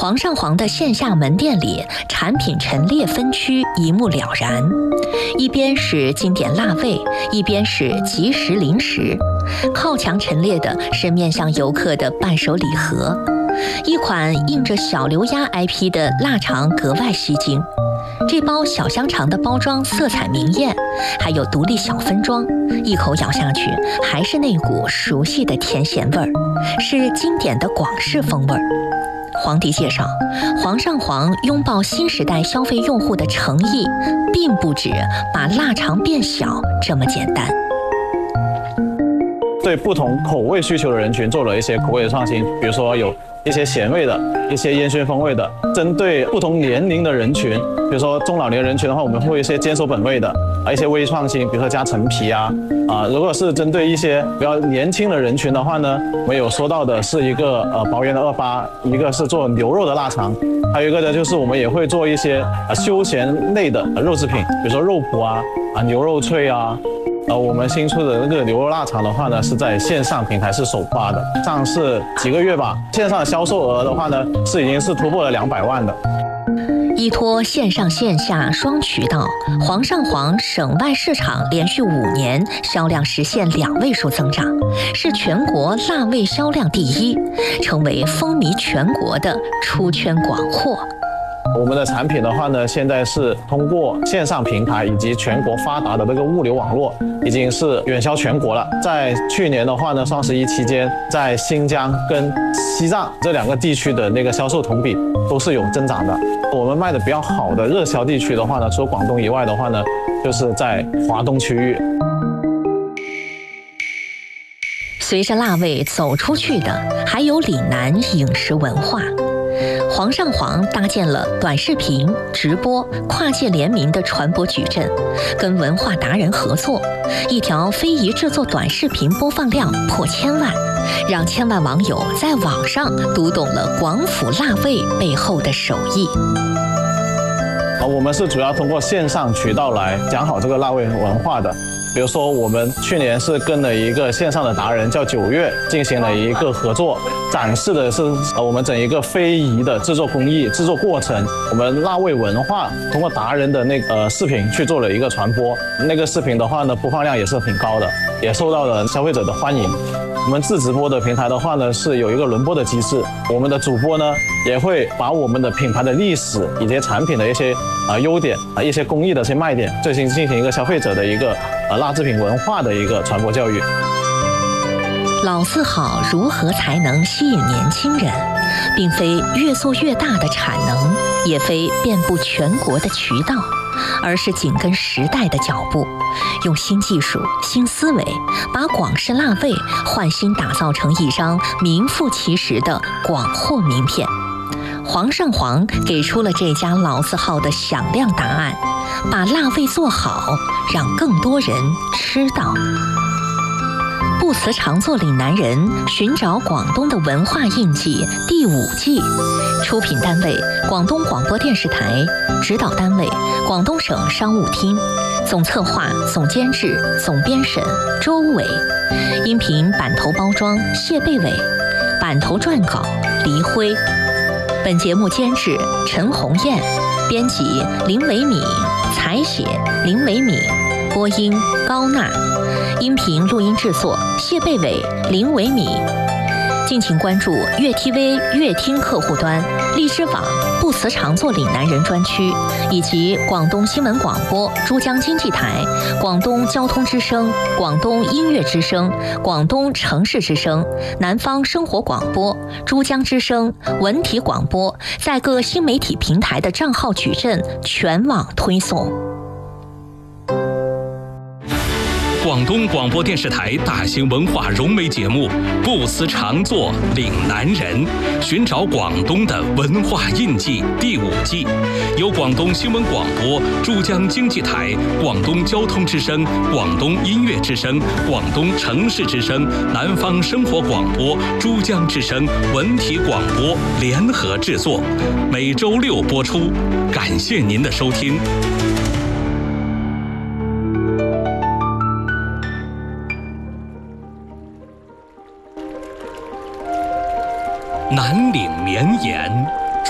煌上煌的线下门店里，产品陈列分区一目了然，一边是经典辣味，一边是即食零食。靠墙陈列的是面向游客的伴手礼盒，一款印着小刘鸭 IP 的腊肠格外吸睛。这包小香肠的包装色彩明艳，还有独立小分装，一口咬下去还是那股熟悉的甜咸味儿，是经典的广式风味儿。皇帝介绍，煌上煌拥抱新时代消费用户的诚意，并不止把腊肠变小这么简单。 对不同口味需求的人群做了一些口味的创新，比如说有一些咸味的，一些烟熏风味的，针对不同年龄的人群，比如说中老年人群的话，我们会有一些坚守本味的一些微创新，比如说加陈皮如果是针对一些比较年轻的人群的话呢，我们有说到的是一个薄盐的28，一个是做牛肉的腊肠，还有一个呢就是我们也会做一些休闲类的肉制品，比如说肉脯牛肉脆我们新出的那个牛肉腊肠的话呢，是在线上平台是首发的，上市几个月吧，线上的销售额的话呢，已经是突破了200万的。 依托线上线下双渠道，煌上煌省外市场连续5年销量实现2位数增长，是全国辣味销量第1，成为风靡全国的出圈广货。 我们的产品的话呢，现在是通过线上平台以及全国发达的那个物流网络，已经是远销全国了。在去年的话呢，双11期间，在新疆跟西藏这2个地区的那个销售同比都是有增长的。我们卖的比较好的热销地区的话呢，除了广东以外的话呢，就是在华东区域。 随着辣味走出去的，还有岭南饮食文化。煌上煌搭建了短视频、直播、跨界联名的传播矩阵，跟文化达人合作，一条非遗制作短视频播放量破1000万，让1000万网友在网上读懂了广府辣味背后的手艺。 我们是主要通过线上渠道来讲好这个辣味文化的。比如说，我们去年是跟了一个线上的达人叫9月进行了一个合作，展示的是我们整一个非遗的制作工艺、制作过程。我们辣味文化通过达人的那个视频去做了一个传播，那个视频的话呢，播放量也是挺高的，也受到了消费者的欢迎。我们自直播的平台的话呢，是有一个轮播的机制，我们的主播呢也会把我们的品牌的历史以及产品的一些优点一些工艺的一些卖点，进行一个消费者的一个辣制品文化的一个传播教育。 老字号如何才能吸引年轻人，并非越做越大的产能，也非遍布全国的渠道，而是紧跟时代的脚步，用新技术、新思维，把广式辣味焕新打造成一张名副其实的广货名片。煌上煌给出了这家老字号的响亮答案，把辣味做好，让更多人吃到。不辞常作岭南人，寻找广东的文化印记第5季，出品单位广东广播电视台，指导单位广东省商务厅，总策划、总监制、总编审周伟，音频版头包装谢贝伟，版头撰稿黎辉。本节目监制陈红艳，编辑林维米，采写林维米，播音高娜，音频录音制作谢贝伟、林维米。敬请关注粤 TV 粤听客户端、荔枝网不辞常作岭南人专区，以及广东新闻广播珠江经济台、广东交通之声、广东音乐之声、广东城市之声、南方生活广播、珠江之声、文体广播在各新媒体平台的账号矩阵全网推送。 广东广播电视台大型文化融媒节目《不辞常作岭南人》，寻找广东的文化印记第5季，由广东新闻广播珠江经济台、广东交通之声、广东音乐之声、广东城市之声、南方生活广播珠江之声、文体广播联合制作，每周6播出。感谢您的收听。南岭绵延，